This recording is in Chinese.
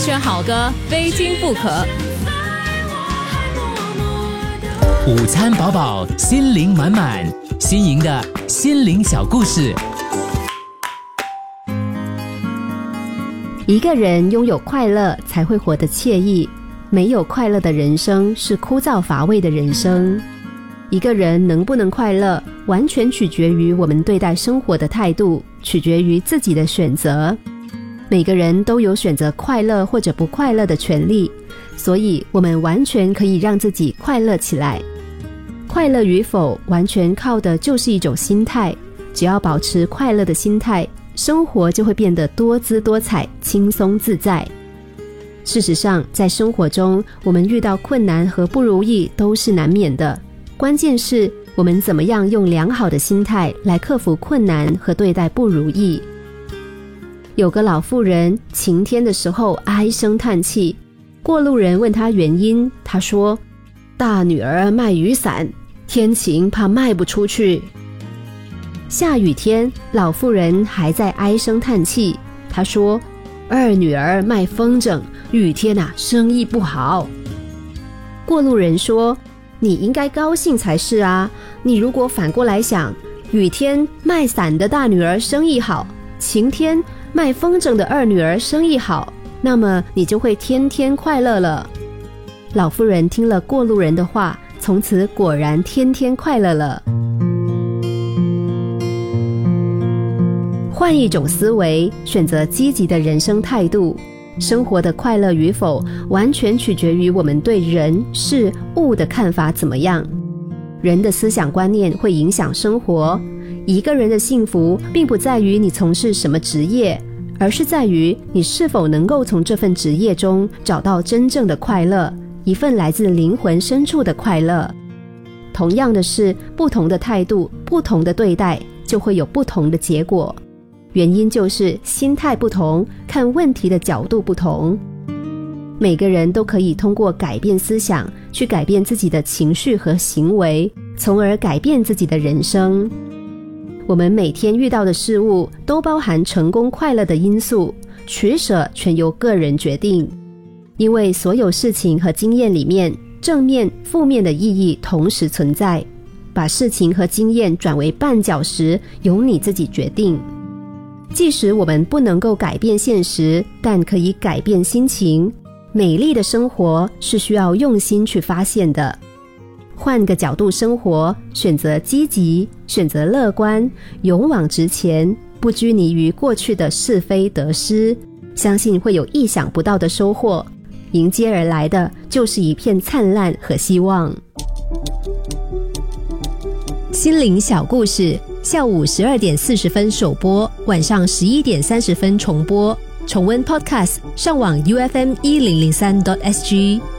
选好歌，非听不可。 午餐饱饱，心灵满满，新颖的心灵小故事。 一个人拥有快乐，才会活得惬意。没有快乐的人生是枯燥乏味的人生。一个人能不能快乐，完全取决于我们对待生活的态度，取决于自己的选择。每个人都有选择快乐或者不快乐的权利，所以我们完全可以让自己快乐起来。快乐与否，完全靠的就是一种心态。只要保持快乐的心态，生活就会变得多姿多彩，轻松自在。事实上，在生活中，我们遇到困难和不如意都是难免的，关键是我们怎么样用良好的心态来克服困难和对待不如意。有个老妇人晴天的时候唉声叹气，过路人问她原因，她说：大女儿卖雨伞，天晴怕卖不出去。下雨天，老妇人还在唉声叹气，她说：二女儿卖风筝，雨天生意不好。过路人说：你应该高兴才是啊，你如果反过来想，雨天卖伞的大女儿生意好，晴天卖风筝的二女儿生意好，那么你就会天天快乐了。老妇人听了过路人的话，从此果然天天快乐了。换一种思维，选择积极的人生态度，生活的快乐与否，完全取决于我们对人事物的看法怎么样。人的思想观念会影响生活。一个人的幸福并不在于你从事什么职业，而是在于你是否能够从这份职业中找到真正的快乐，一份来自灵魂深处的快乐。同样的是，不同的态度，不同的对待，就会有不同的结果。原因就是心态不同，看问题的角度不同。每个人都可以通过改变思想，去改变自己的情绪和行为，从而改变自己的人生。我们每天遇到的事物都包含成功快乐的因素，取舍全由个人决定。因为所有事情和经验里面，正面、负面的意义同时存在。把事情和经验转为绊脚石，由你自己决定。即使我们不能够改变现实，但可以改变心情。美丽的生活是需要用心去发现的。换个角度生活，选择积极，选择乐观，勇往直前，不拘泥于过去的是非得失，相信会有意想不到的收获。迎接而来的就是一片灿烂和希望。心灵小故事，下午12点40分首播，晚上11点30分重播。重温 Podcast， 上网 UFM1003.SG。